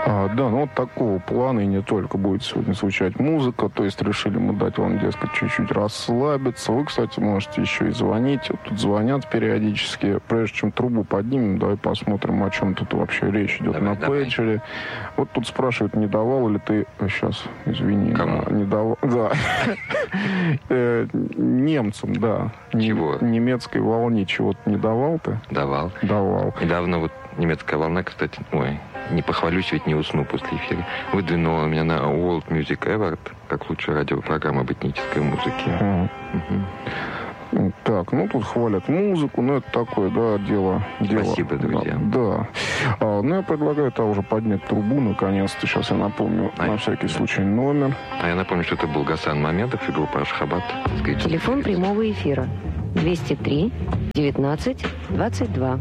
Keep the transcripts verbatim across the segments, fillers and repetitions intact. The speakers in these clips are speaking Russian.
А, да, ну вот такого плана и не только будет сегодня звучать музыка, то есть решили мы дать вам, дескать, чуть-чуть расслабиться. Вы, кстати, можете еще и звонить, вот тут звонят периодически. Прежде чем трубу поднимем, давай посмотрим, о чем тут вообще речь идет давай, на давай. пейджере. Вот тут спрашивают, не давал ли ты... Сейчас, извини. Кому? Да, не давал... Да. Немцам, да. Чего? Немецкой волне чего-то не давал ты? Давал. Давал. Недавно вот немецкая волна, кстати, ой, не похвалюсь, ведь не усну после эфира, выдвинула меня на World Music Award как лучшая радиопрограмма об этнической музыке. Ага. Угу. Так, ну тут хвалят музыку, но это такое, да, дело. Спасибо, дело. друзья. Да. А, ну, я предлагаю тогда уже поднять трубу, наконец-то. Сейчас я напомню, а на всякий да. случай, номер. А я напомню, что это был Гасан Мамедов и группа Ашхабад. Телефон прямого эфира. двести три девятнадцать двадцать два.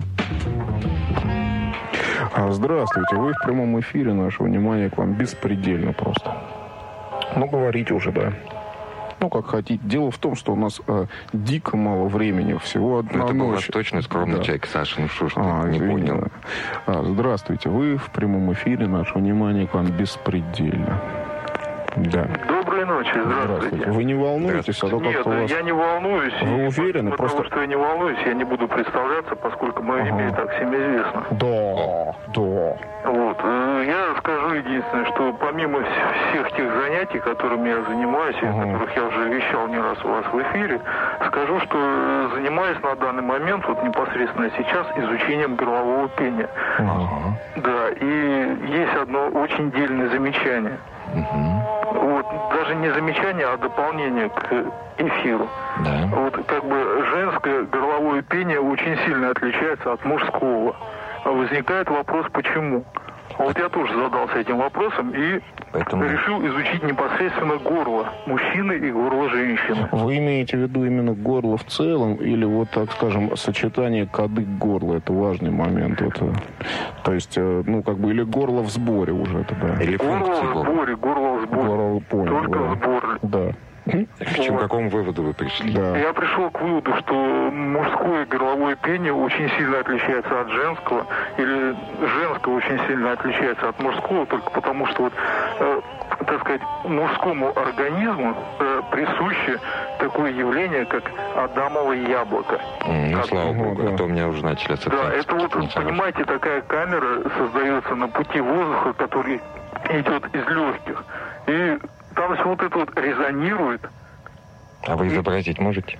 Здравствуйте, вы в прямом эфире, наше внимание к вам беспредельно просто. Ну, говорите уже, да. Ну, как хотите. Дело в том, что у нас э, дико мало времени, всего одна ночь. Это ночь. был восточный скромный да. человек, Саша, ну что ж ты а, не извини. понял. А, здравствуйте, вы в прямом эфире, наше внимание к вам беспредельно. Да. Доброй ночи, здравствуйте. здравствуйте. Вы не волнуетесь, а то Нет, как-то у вас... я не волнуюсь. Вы уверены? Потому Просто... что я не волнуюсь, я не буду представляться, поскольку мое ага. имя и так всем известно. Да, да. Вот. Я скажу единственное, что помимо всех тех занятий, которыми я занимаюсь, ага. о которых я уже вещал не раз у вас в эфире, скажу, что занимаюсь на данный момент, вот непосредственно сейчас, изучением горлового пения. Ага. Да, и есть одно очень дельное замечание. Угу. Вот, даже не замечание, а дополнение к эфиру. Да. Вот как бы женское горловое пение очень сильно отличается от мужского. Возникает вопрос, почему? Вот я тоже задался этим вопросом и Поэтому... решил изучить непосредственно горло мужчины и горло женщины. Вы имеете в виду именно горло в целом или вот, так скажем, сочетание кадык-горла? Это важный момент. Это, то есть, ну, как бы, или горло в сборе уже это, да. Или горло в сборе, горло в сборе. Горло, понял, Только да. в сборе. Да. К чему, к какому выводу вы пришли? Да. Я пришел к выводу, что мужское горловое пение очень сильно отличается от женского, или женское очень сильно отличается от мужского, только потому что, вот, э, так сказать, мужскому организму э, присуще такое явление, как адамово яблоко. Mm, ну, как... слава богу, да. а то у меня уже начали ассоциации. Да, это вот, нехорошие. Понимаете, такая камера создается на пути воздуха, который идет из легких. И там все вот это вот резонирует. А вы изобразить можете?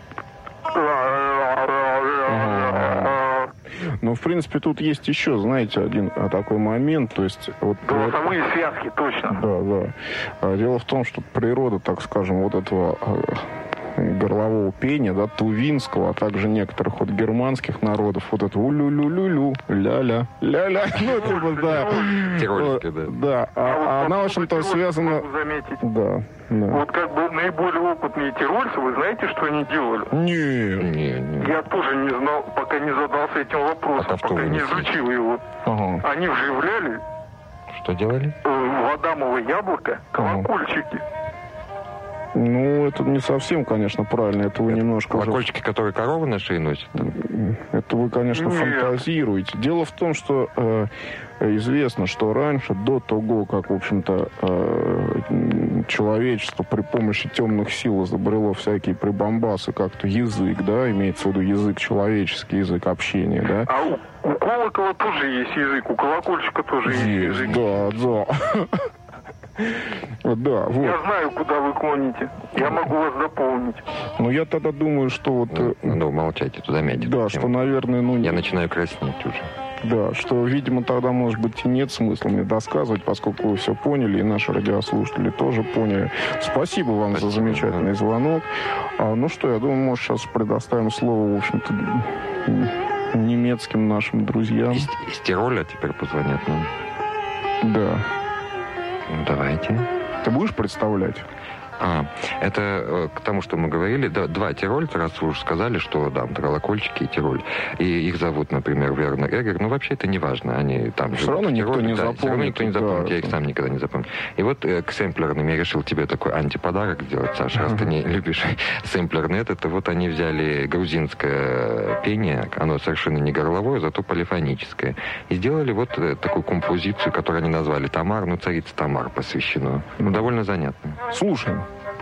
Ну, в принципе, тут есть еще, знаете, один такой момент, то есть... Вот, голосовые при... связки, точно. Да, да. Дело в том, что природа, так скажем, вот этого горлового пения, да, тувинского, а также некоторых вот германских народов, вот это улю-лю-лю-лю, ля-ля, ля-ля, ну, типа, да. Тирольская, да. Да, а она, в общем-то, связана... Да. Да. Вот как бы наиболее опытные тирольцы, вы знаете, что они делали? Не, не, не. Я тоже не знал, пока не задался этим вопросом, а пока не изучил его. Ага. Они вживляли что делали? в адамово яблоко колокольчики. Ну, это не совсем, конечно, правильно. Это вы это немножко... колокольчики, уже... которые коровы на шее носят? Это вы, конечно, Нет. фантазируете. Дело в том, что э, известно, что раньше, до того, как, в общем-то, э, человечество при помощи темных сил изобрело всякие прибамбасы, как-то язык, да, имеется в виду язык человеческий, язык общения, да? А у, у колокола тоже есть язык, у колокольчика тоже есть, есть язык. Да, да. Да, вот. Я знаю, куда вы клоните. Я могу вас дополнить. Ну, я тогда думаю, что вот... Ну, ну молчайте, туда метит. Да, что, наверное, ну... Я начинаю краснеть уже. Да, что, видимо, тогда, может быть, и нет смысла мне досказывать, поскольку вы все поняли, и наши радиослушатели тоже поняли. Спасибо вам Спасибо, за замечательный да. звонок. А, ну что, я думаю, может, сейчас предоставим слово, в общем-то, немецким нашим друзьям. Из, из Тироля теперь позвонят нам. Да. Ну, давайте. Ты будешь представлять? А, это к тому, что мы говорили, да, два тирольца, раз вы уже сказали, что да, колокольчики и Тироль. И их зовут, например, Вернер Эгер, но вообще это не важно, они там все равно никто Тироле, не да, запомнит. Все равно никто не запомнит, да, я их сам никогда не запомню. И вот э, к сэмплерным я решил тебе такой антиподарок сделать, Саша, раз ты не любишь сэмплернет, это вот они взяли грузинское пение, оно совершенно не горловое, зато полифоническое, и сделали вот э, такую композицию, которую они назвали Тамар, ну, царица Тамар посвящено. Ну, довольно занятно. Слушаем.